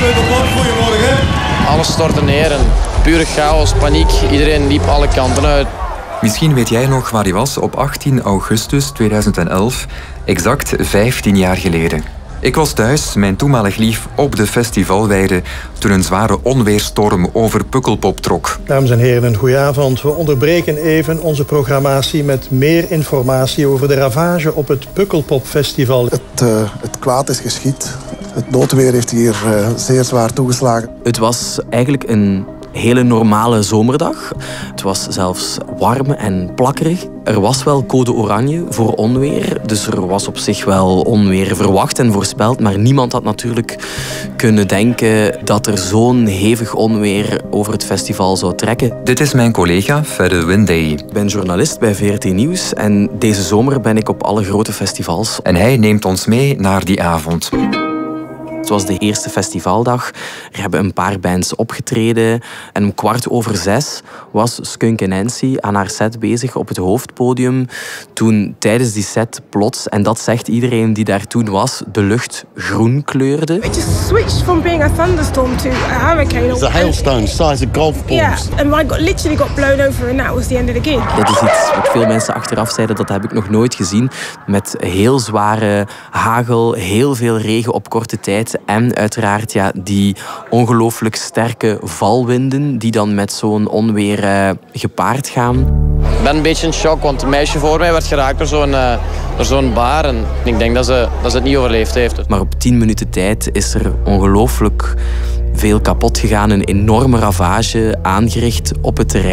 Pukkelpop, goedemorgen. Alles stortte neer en pure chaos, paniek. Iedereen liep alle kanten uit. Misschien weet jij nog waar hij was op 18 augustus 2011, exact 15 jaar geleden. Ik was thuis, mijn toenmalig lief, op de festivalweide toen een zware onweerstorm over Pukkelpop trok. Dames en heren, een goeie avond. We onderbreken even onze programmatie met meer informatie over de ravage op het Pukkelpopfestival. Het kwaad is geschied. Het noodweer heeft hier zeer zwaar toegeslagen. Het was eigenlijk een hele normale zomerdag. Het was zelfs warm en plakkerig. Er was wel code oranje voor onweer, dus er was op zich wel onweer verwacht en voorspeld, maar niemand had natuurlijk kunnen denken dat er zo'n hevig onweer over het festival zou trekken. Dit is mijn collega Ferre Winday. Ik ben journalist bij VRT Nieuws en deze zomer ben ik op alle grote festivals. En hij neemt ons mee naar die avond. Het was de eerste festivaldag. Er hebben een paar bands opgetreden. En om 5:15 was Skunk Nancy aan haar set bezig op het hoofdpodium. Toen tijdens die set plots, en dat zegt iedereen die daar toen was, de lucht groen kleurde. It just switched from being a thunderstorm to a hurricane. It's a hailstone size of golf balls. Yeah, and I literally got blown over and that was the end of the gig. Dit is iets wat veel mensen achteraf zeiden, dat heb ik nog nooit gezien. Met heel zware hagel, heel veel regen op korte tijd. En uiteraard die ongelooflijk sterke valwinden die dan met zo'n onweer gepaard gaan. Ik ben een beetje in shock, want een meisje voor mij werd geraakt door zo'n baar. En ik denk dat ze het niet overleefd heeft. Maar op 10 minuten tijd is er ongelooflijk veel kapot gegaan. Een enorme ravage aangericht op het terrein.